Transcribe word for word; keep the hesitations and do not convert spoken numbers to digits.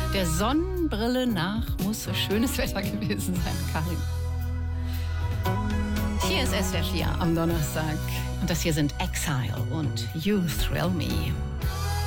Der Sonnenbrille nach muss so schönes Wetter gewesen sein, Karin. Hier ist S W R vier am Donnerstag. Und das hier sind Exile und You Thrill Me.